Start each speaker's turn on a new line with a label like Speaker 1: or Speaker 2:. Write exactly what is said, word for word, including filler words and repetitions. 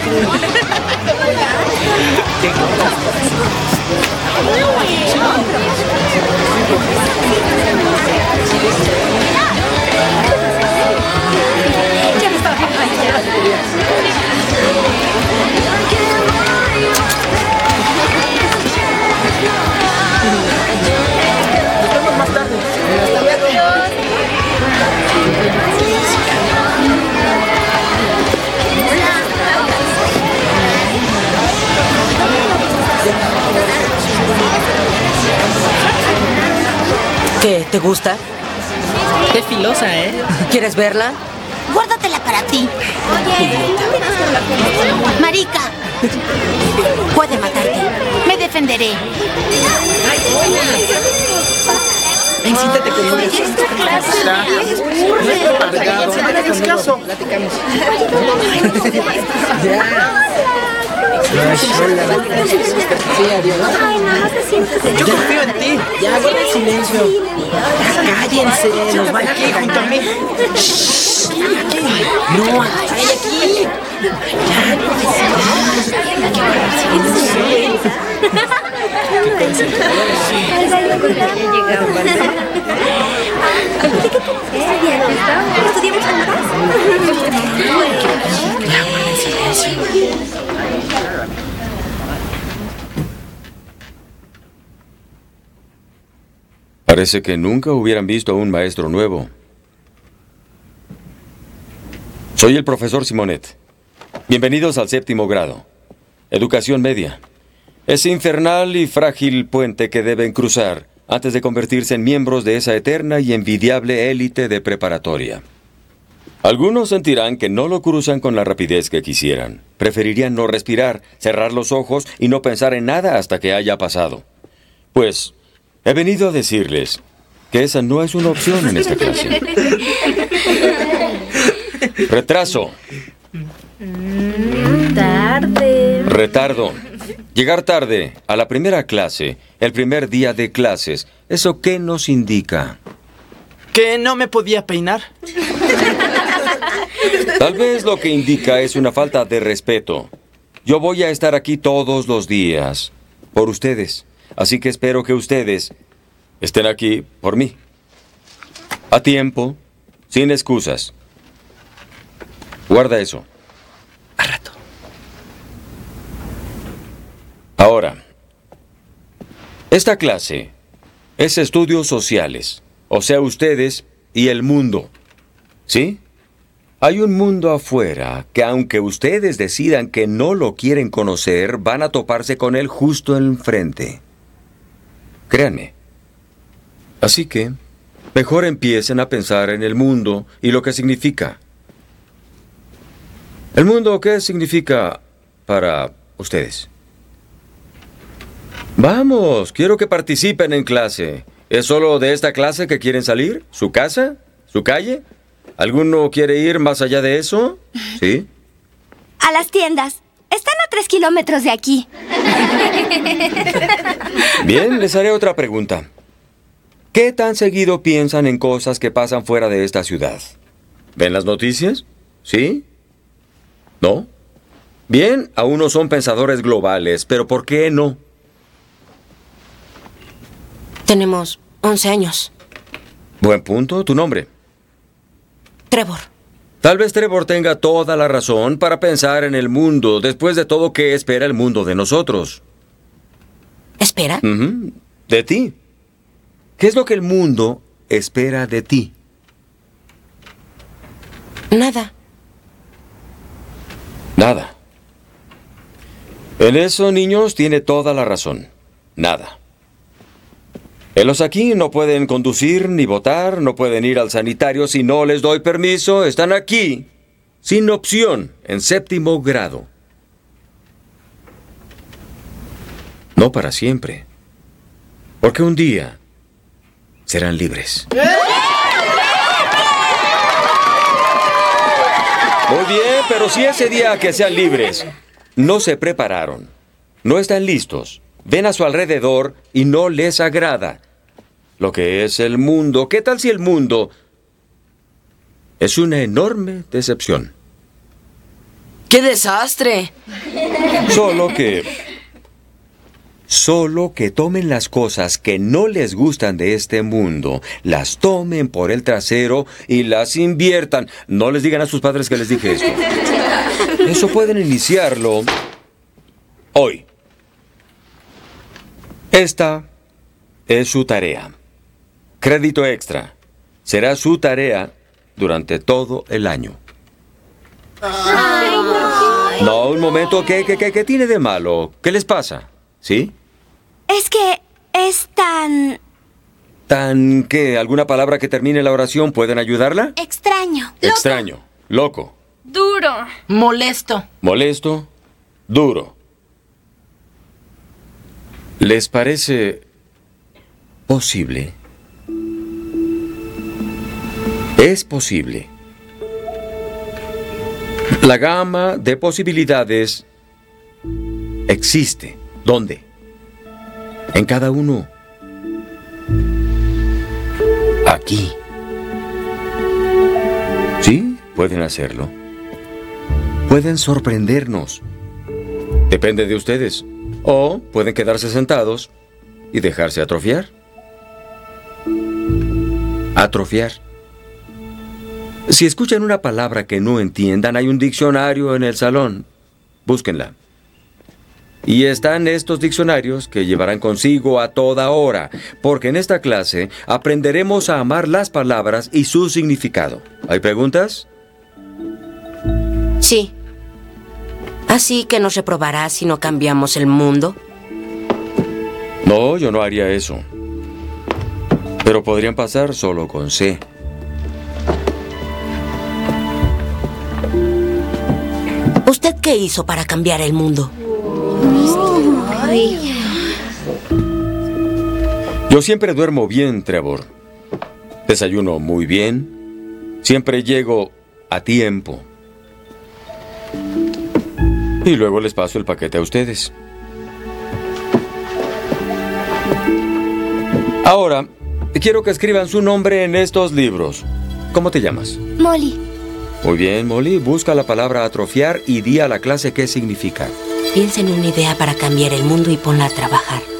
Speaker 1: Nos vemos más tarde. Hasta luego.
Speaker 2: ¿Qué? ¿Te gusta?
Speaker 1: Qué filosa, ¿eh?
Speaker 2: ¿Quieres verla?
Speaker 3: Guárdatela para ti. Marica. Puede matarte. Me defenderé.
Speaker 1: Ven, siéntate conmigo. No es amargado. No le hagas caso. Platicamos. Ya. Sí, adiós.
Speaker 3: Ay, no, te sientes.
Speaker 1: Yo confío en ti. Ya, guarda el silencio. Cállense, nos van aquí junto a mí. No, ay, aquí.
Speaker 4: Parece que nunca hubieran visto a un maestro nuevo. Soy el profesor Simonet. Bienvenidos al séptimo grado. Educación media. Ese infernal y frágil puente que deben cruzar antes de convertirse en miembros de esa eterna y envidiable élite de preparatoria. Algunos sentirán que no lo cruzan con la rapidez que quisieran. Preferirían no respirar, cerrar los ojos y no pensar en nada hasta que haya pasado. Pues he venido a decirles que esa no es una opción en esta clase. Retraso.
Speaker 3: Tarde.
Speaker 4: Retardo. Llegar tarde a la primera clase, el primer día de clases, ¿eso qué nos indica?
Speaker 1: ¿Que no me podía peinar?
Speaker 4: Tal vez lo que indica es una falta de respeto. Yo voy a estar aquí todos los días, por ustedes. Así que espero que ustedes estén aquí por mí. A tiempo, sin excusas. Guarda eso.
Speaker 1: A rato.
Speaker 4: Ahora, esta clase es estudios sociales, o sea, ustedes y el mundo. ¿Sí? Hay un mundo afuera que aunque ustedes decidan que no lo quieren conocer, van a toparse con él justo enfrente. Créanme. Así que, mejor empiecen a pensar en el mundo y lo que significa. ¿El mundo qué significa para ustedes? Vamos, quiero que participen en clase. ¿Es solo de esta clase que quieren salir? ¿Su casa? ¿Su calle? ¿Alguno quiere ir más allá de eso? ¿Sí?
Speaker 3: A las tiendas. Están a tres kilómetros de aquí.
Speaker 4: Bien, les haré otra pregunta. ¿Qué tan seguido piensan en cosas que pasan fuera de esta ciudad? ¿Ven las noticias? ¿Sí? ¿No? Bien, aún no son pensadores globales, pero ¿por qué no?
Speaker 2: Tenemos once años.
Speaker 4: Buen punto. ¿Tu nombre?
Speaker 2: Trevor.
Speaker 4: Tal vez Trevor tenga toda la razón para pensar en el mundo. Después de todo, ¿qué espera el mundo de nosotros?
Speaker 2: ¿Espera?
Speaker 4: Uh-huh. De ti. ¿Qué es lo que el mundo espera de ti?
Speaker 2: Nada.
Speaker 4: Nada. En eso, niños, tiene toda la razón. Nada. Los aquí no pueden conducir ni votar, no pueden ir al sanitario si no les doy permiso. Están aquí, sin opción, en séptimo grado. No para siempre. Porque un día serán libres. Muy bien, pero si ese día que sean libres no se prepararon, no están listos, ven a su alrededor y no les agrada lo que es el mundo, ¿qué tal si el mundo es una enorme decepción?
Speaker 1: ¡Qué desastre!
Speaker 4: Solo que... Solo que tomen las cosas que no les gustan de este mundo, las tomen por el trasero y las inviertan. No les digan a sus padres que les dije esto. Eso pueden iniciarlo hoy. Esta es su tarea. Crédito extra. Será su tarea durante todo el año. No, un momento. ¿Qué, qué, qué, qué tiene de malo? ¿Qué les pasa? ¿Sí?
Speaker 3: Es que es tan...
Speaker 4: ¿Tan qué? ¿Alguna palabra que termine la oración pueden ayudarla?
Speaker 3: extraño.
Speaker 4: Extraño. Loco.
Speaker 5: Duro.
Speaker 1: Molesto.
Speaker 4: Molesto. Duro. ¿Les parece posible? Es posible. La gama de posibilidades existe. ¿Dónde? En cada uno. Aquí. Sí, pueden hacerlo. Pueden sorprendernos. Depende de ustedes. O pueden quedarse sentados y dejarse atrofiar. Atrofiar. Si escuchan una palabra que no entiendan, hay un diccionario en el salón. Búsquenla. Y están estos diccionarios que llevarán consigo a toda hora, porque en esta clase aprenderemos a amar las palabras y su significado. ¿Hay preguntas?
Speaker 2: Sí. ¿Así que nos reprobará si no cambiamos el mundo?
Speaker 4: No, yo no haría eso. Pero podrían pasar solo con C.
Speaker 2: ¿Usted qué hizo para cambiar el mundo?
Speaker 4: Yo siempre duermo bien, Trevor. Desayuno muy bien. Siempre llego a tiempo. Y luego les paso el paquete a ustedes. Ahora, quiero que escriban su nombre en estos libros. ¿Cómo te llamas?
Speaker 3: Molly.
Speaker 4: Muy bien, Molly. Busca la palabra atrofiar y di a la clase qué significa.
Speaker 2: Piensa en una idea para cambiar el mundo y ponla a trabajar.